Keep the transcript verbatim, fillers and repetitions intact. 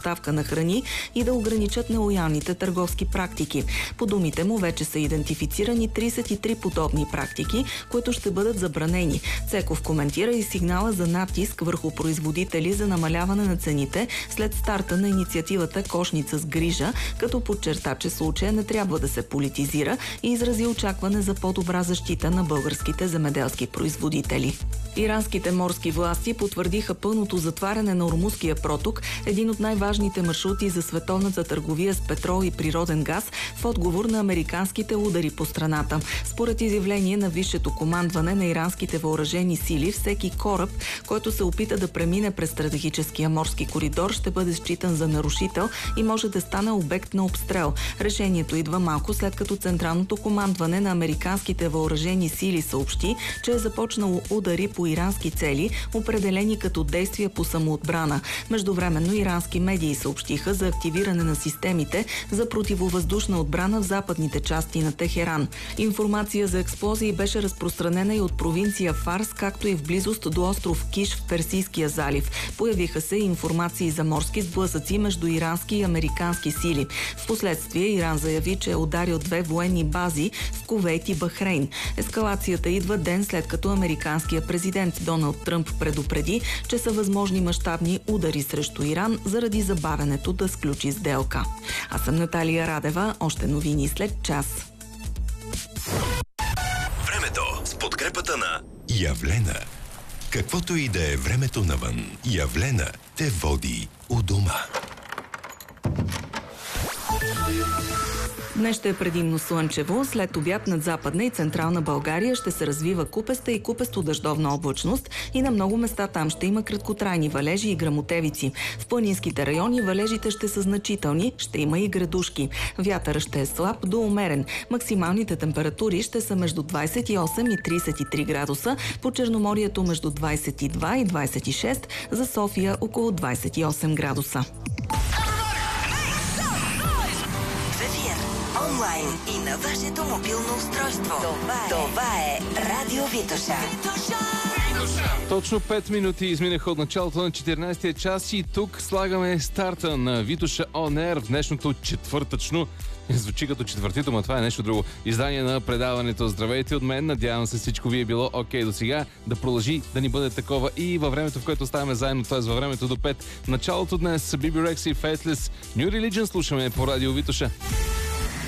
доставка на храни и да ограничат нелоялните търговски практики. По думите му вече са идентифицирани тридесет и три подобни практики, които ще бъдат забранени. Цеков коментира и сигнала за натиск върху производители за намаляване на цените след старта на инициативата "Кошница с грижа", като подчерта, че случая не трябва да се политизира и изрази очакване за по-добра защита на българските земеделски производители. Иранските морски власти потвърдиха пълното затваряне на Ормузския проток, един от най-важните маршрути за световната търговия с петрол и природен газ, в отговор на американските удари по страната. Според изявление на висшето командване на иранските въоръжени сили, всеки кораб, който се опита да премине през стратегическия морски коридор, ще бъде считан за нарушител и може да стане обект на обстрел. Решението идва малко след като Централното командване на американските въоръжени сили съобщи, че е започнало удари по ирански цели, определени като действия по самоотбрана. Междувременно ирански медии съобщиха за активиране на системите за противовъздушна отбрана в западните части на Техеран. Информация за експлозии беше разпространена и от провинция Фарс, както и в близост до остров Киш в Персийския залив. Появиха се информации за морски сблъсъци между ирански и американски сили. Впоследствие Иран заяви, че е ударил две военни бази в Кувейт и Бахрейн. Ескалацията идва ден след като американският президент Доналд Тръмп предупреди, че са възможни мащабни удари срещу Иран заради забавенето да сключи сделка. Аз съм Наталия Радева. Още новини след час. Времето с подкрепата на Явлена. Каквото и да е времето навън, Явлена те води у дома. Днес ще е предимно слънчево. След обяд над Западна и Централна България ще се развива купеста и купесто-дъждовна облачност и на много места там ще има краткотрайни валежи и гръмотевици. В планинските райони валежите ще са значителни, ще има и градушки. Вятър ще е слаб до умерен. Максималните температури ще са между двадесет и осем и тридесет и три градуса, по Черноморието между двадесет и два и двадесет и шест, за София около двадесет и осем градуса. Онлайн и на вашето мобилно устройство. Това е, Това е Радио Витоша. Точно пет минути изминаха от началото на четиринадесетия час и тук слагаме старта на Витоша On Air в днешното четвъртъчно. Звучи като четвъртито, но това е нещо друго. Издание на предаването. Здравейте от мен. Надявам се всичко ви е било окей до сега. Да продължи да ни бъде такова и във времето, в което ставаме заедно, т.е. във времето до пет. Началото днес са Би Би Рекса и Faithless. New Religion слушаме по Радио Витоша.